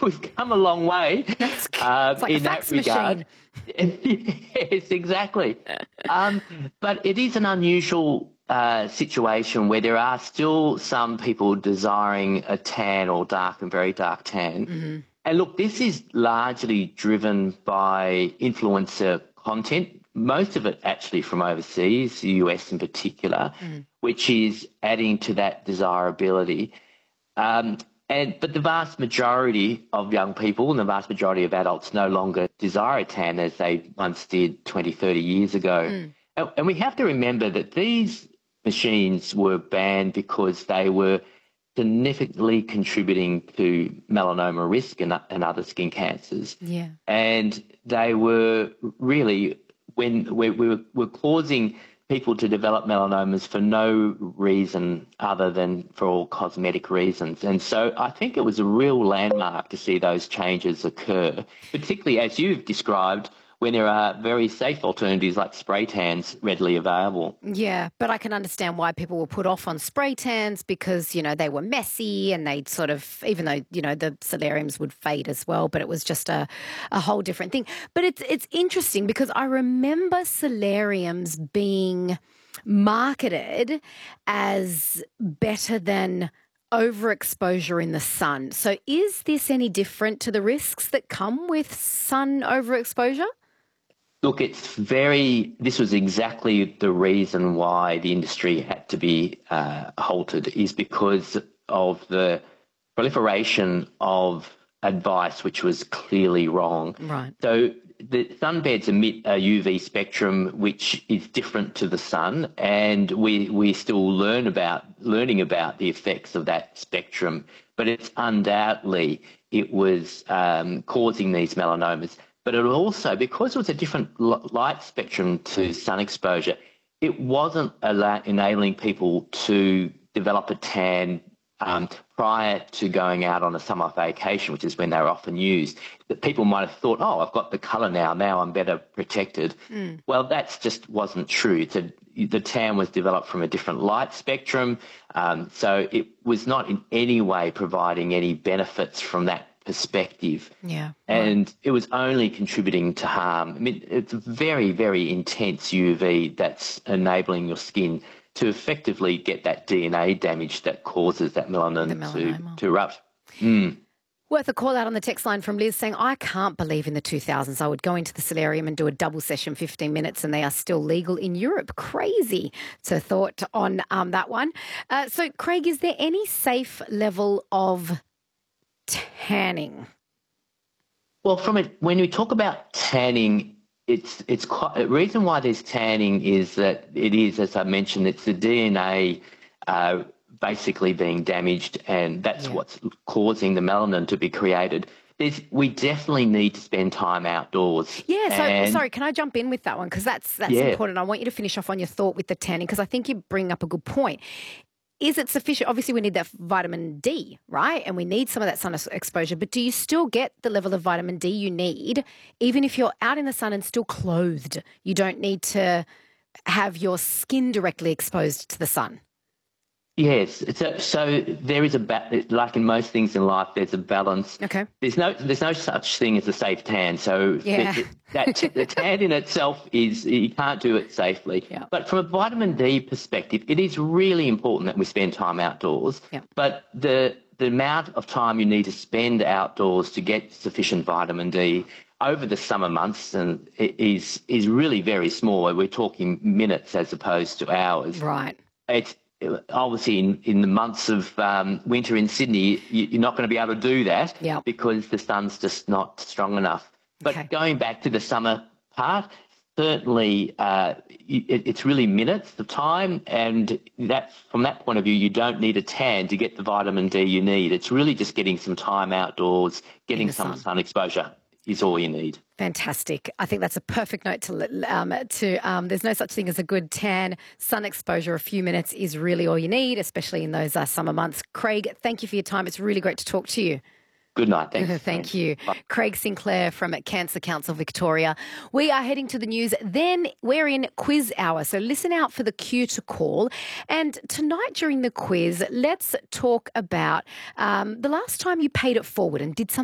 we've come a long way It's like a in that fax regard. machine. Yes, exactly. But it is an unusual situation where there are still some people desiring a tan or dark and very dark tan. Mm-hmm. And look, this is largely driven by influencer content, most of it actually from overseas, the US in particular, which is adding to that desirability. Um, but the vast majority of young people and the vast majority of adults no longer desire a tan as they once did 20, 30 years ago. And we have to remember that these machines were banned because they were significantly contributing to melanoma risk and other skin cancers. Yeah. And they were really, when we were causing people to develop melanomas for no reason other than for all cosmetic reasons. And so I think it was a real landmark to see those changes occur, particularly as you've described, when there are very safe alternatives like spray tans readily available. Yeah, but I can understand why people were put off on spray tans because, they were messy and they'd sort of, even though, the solariums would fade as well, but it was just a whole different thing. But it's interesting because I remember solariums being marketed as better than overexposure in the sun. So is this any different to the risks that come with sun overexposure? Look, this was exactly the reason why the industry had to be halted, is because of the proliferation of advice which was clearly wrong. Right. So the sunbeds emit a UV spectrum which is different to the sun, and we still learning about the effects of that spectrum, but it's undoubtedly it was causing these melanomas. But it also, because it was a different light spectrum to sun exposure, it wasn't enabling people to develop a tan prior to going out on a summer vacation, which is when they were often used. That people might have thought, oh, I've got the colour now I'm better protected. Well, that just wasn't true. The tan was developed from a different light spectrum, so it was not in any way providing any benefits from that perspective. Yeah. And it was only contributing to harm. I mean, it's very, very intense UV that's enabling your skin to effectively get that DNA damage that causes that melanin to erupt. Worth a call out on the text line from Liz saying, I can't believe in the 2000s I would go into the solarium and do a double session 15 minutes and they are still legal in Europe. Crazy. So thought on that one. So Craig, is there any safe level of tanning? Well, when we talk about tanning, it's quite the reason why there's tanning is that it is, as I mentioned, it's the DNA basically being damaged, and that's what's causing the melanin to be created. We definitely need to spend time outdoors. Yeah, so sorry, can I jump in with that one? Because that's important. I want you to finish off on your thought with the tanning because I think you bring up a good point. Is it sufficient? Obviously, we need that vitamin D, right? And we need some of that sun exposure. But do you still get the level of vitamin D you need, even if you're out in the sun and still clothed? You don't need to have your skin directly exposed to the sun. Yes. So there is like in most things in life, there's a balance. Okay. There's no such thing as a safe tan. So the tan in itself you can't do it safely. Yeah. But from a vitamin D perspective, it is really important that we spend time outdoors. Yeah. But the amount of time you need to spend outdoors to get sufficient vitamin D over the summer months and is really very small. We're talking minutes as opposed to hours. Right. It's obviously in the months of winter in Sydney, you're not going to be able to do that because the sun's just not strong enough. But going back to the summer part, certainly it's really minutes of time, and from that point of view, you don't need a tan to get the vitamin D you need. It's really just getting some time outdoors, getting some sun exposure is all you need. Fantastic. I think that's a perfect note there's no such thing as a good tan. Sun exposure, a few minutes is really all you need, especially in those summer months. Craig, thank you for your time. It's really great to talk to you. Good night. Thanks. Thank you. Bye. Craig Sinclair from Cancer Council Victoria. We are heading to the news. Then we're in quiz hour. So listen out for the cue to call. And tonight during the quiz, let's talk about the last time you paid it forward and did something